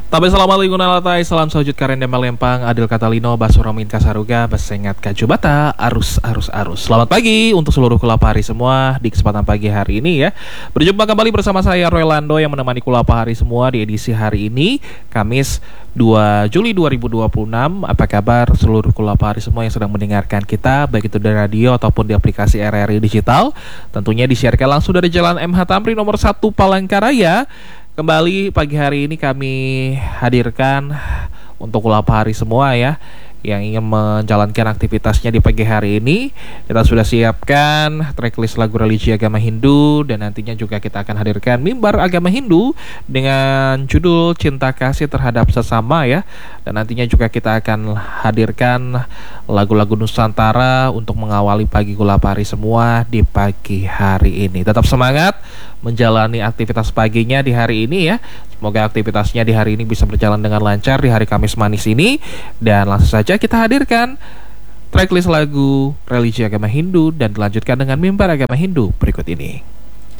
Tapi assalamualaikum nalatai, salam sawujud karenda melempang, adil katalino, basuramin kasaruga, basengat kajubata, arus. Selamat pagi untuk seluruh kulapahari semua di kesempatan pagi hari ini ya. Berjumpa kembali bersama saya Roylando yang menemani kulapahari semua di edisi hari ini, Kamis 2 Juli 2026. Apa kabar seluruh kulapahari semua yang sedang mendengarkan kita, baik itu dari radio ataupun di aplikasi RRI Digital. Tentunya disiarkan langsung dari Jalan MH Tamrin nomor 1 Palangkaraya. Kembali pagi hari ini kami hadirkan untuk kulapahari semua ya yang ingin menjalankan aktivitasnya di pagi hari ini. Kita sudah siapkan tracklist lagu religi agama Hindu dan nantinya juga kita akan hadirkan mimbar agama Hindu dengan judul Cinta Kasih Terhadap Sesama ya. Dan nantinya juga kita akan hadirkan lagu-lagu Nusantara untuk mengawali pagi kulapahari semua di pagi hari ini. Tetap semangat menjalani aktivitas paginya di hari ini ya. Semoga aktivitasnya di hari ini bisa berjalan dengan lancar di hari Kamis manis ini. Dan langsung saja kita hadirkan tracklist lagu religi agama Hindu dan dilanjutkan dengan mimbar agama Hindu berikut ini.